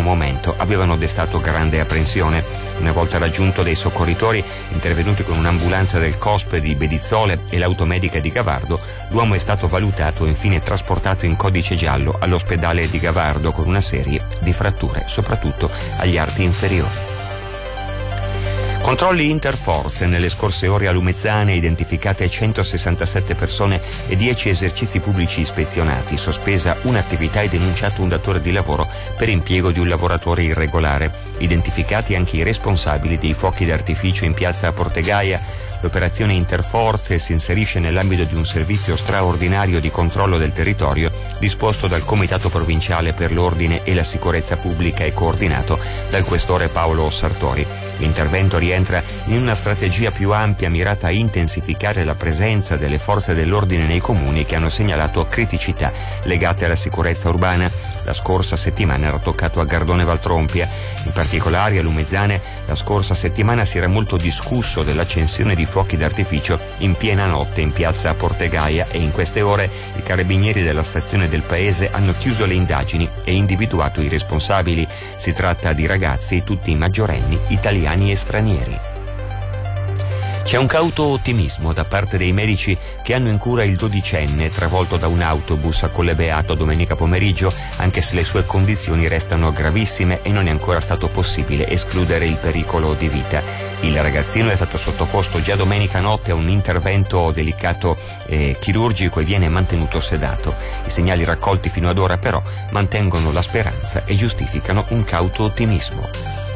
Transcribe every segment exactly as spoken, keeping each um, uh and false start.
momento avevano destato grande apprensione. Una volta raggiunto dei soccorritori intervenuti con un'ambulanza del C O S P di Bedizzole e l'automedica di Gavardo, l'uomo è stato valutato e infine trasportato in codice giallo all'ospedale di Gavardo con una serie di fratture, soprattutto agli arti inferiori. Controlli interforze nelle scorse ore a Lumezzane, identificate centosessantasette persone e dieci esercizi pubblici ispezionati, sospesa un'attività e denunciato un datore di lavoro per impiego di un lavoratore irregolare. Identificati anche i responsabili dei fuochi d'artificio in piazza Portegaia. L'operazione interforze si inserisce nell'ambito di un servizio straordinario di controllo del territorio disposto dal Comitato Provinciale per l'Ordine e la Sicurezza Pubblica e coordinato dal questore Paolo Sartori. L'intervento rientra in una strategia più ampia mirata a intensificare la presenza delle forze dell'ordine nei comuni che hanno segnalato criticità legate alla sicurezza urbana. La scorsa settimana era toccato a Gardone Valtrompia. In particolare a Lumezzane la scorsa settimana si era molto discusso dell'accensione di fuochi d'artificio in piena notte in piazza Portegaia e in queste ore i carabinieri della stazione del paese hanno chiuso le indagini e individuato i responsabili. Si tratta di ragazzi, tutti maggiorenni, italiani e stranieri. C'è un cauto ottimismo da parte dei medici che hanno in cura il dodicenne travolto da un autobus a Colle Beato domenica pomeriggio, anche se le sue condizioni restano gravissime e non è ancora stato possibile escludere il pericolo di vita. Il ragazzino è stato sottoposto già domenica notte a un intervento delicato eh, chirurgico e viene mantenuto sedato. I segnali raccolti fino ad ora però mantengono la speranza e giustificano un cauto ottimismo.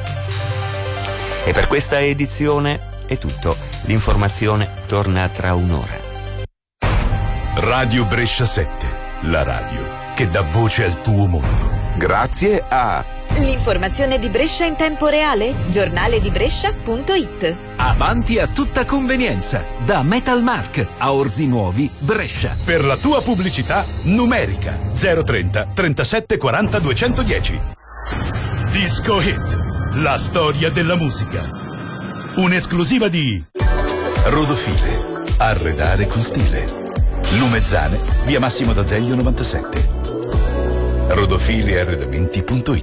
E per questa edizione è tutto. L'informazione torna tra un'ora. Radio Brescia sette, la radio che dà voce al tuo mondo. Grazie a l'informazione di Brescia in tempo reale, giornale di Brescia punto it. Avanti a tutta convenienza, da Metalmark a Orzi Nuovi, Brescia. Per la tua pubblicità numerica zero trenta trentasette quaranta duecentodieci. Disco Hit, la storia della musica. Un'esclusiva di Rodofile, arredare con stile. Lumezzane, via Massimo d'Azeglio novantasette. rodofile arredamenti punto it.